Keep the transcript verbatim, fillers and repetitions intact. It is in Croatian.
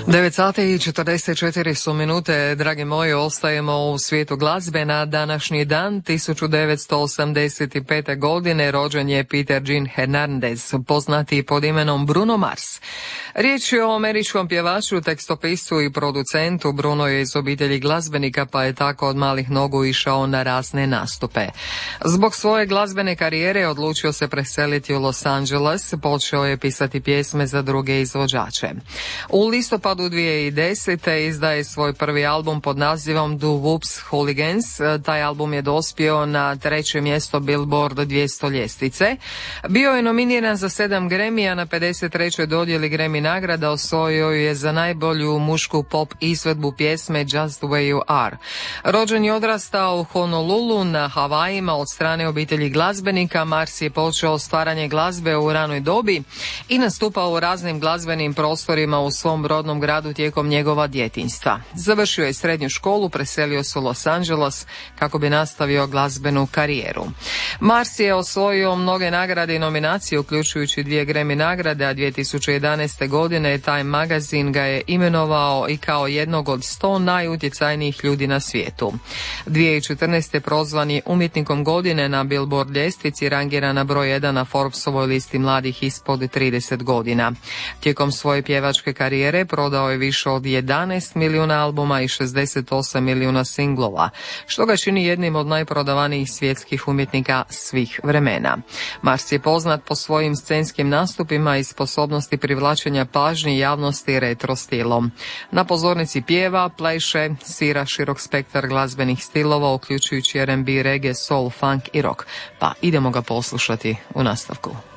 devet sati i četrdeset četiri su minute, dragi moji, ostajemo u svijetu glazbe. Na današnji dan tisuću devetsto osamdeset pete. godine rođen je Peter Gene Hernandez, poznati pod imenom Bruno Mars. Riječ je o američkom pjevaču, tekstopisu i producentu. Bruno je iz obitelji glazbenika, pa je tako od malih nogu išao na razne nastupe. Zbog svoje glazbene karijere odlučio se preseliti u Los Angeles, počeo je pisati pjesme za druge izvođače. U listopadu dvije tisuće desete. izdaje svoj prvi album pod nazivom Do Whoops Hooligans. Taj album je dospio na treće mjesto Billboard dvjesto ljestvice. Bio je nominiran za sedam Grammy-a, na pedeset trećoj dodjeli Grammy nagrada osvojio je za najbolju mušku pop izvedbu pjesme Just the Way You Are. Rođen je odrastao u Honolulu na Havajima od strane obitelji glazbenika. Mars je počeo stvaranje glazbe u ranoj dobi i nastupao u raznim glazbenim prostorima u svom rodnom gradu tijekom njegova djetinjstva. Završio je srednju školu, preselio se u Los Angeles kako bi nastavio glazbenu karijeru. Mars je osvojio mnoge nagrade i nominacije, uključujući dvije Grammy nagrade, a dvije tisuće jedanaeste. godine Time Magazine ga je imenovao i kao jednog od sto najutjecajnijih ljudi na svijetu. dvije tisuće četrnaeste. prozvan je umjetnikom godine na Billboard ljestvici, rangiran na broj jedan na Forbesovoj listi mladih ispod trideset godina. Tijekom svoje pjevačke karijere prodao je više od jedanaest milijuna albuma i šezdeset osam milijuna singlova, što ga čini jednim od najprodavanijih svjetskih umjetnika svih vremena. Mars je poznat po svojim scenskim nastupima i sposobnosti privlačenja pažnje javnosti retro stilom. Na pozornici pjeva, pleše, svira širok spektar glazbenih stilova, uključujući R and B, reggae, soul, funk i rock. Pa idemo ga poslušati u nastavku.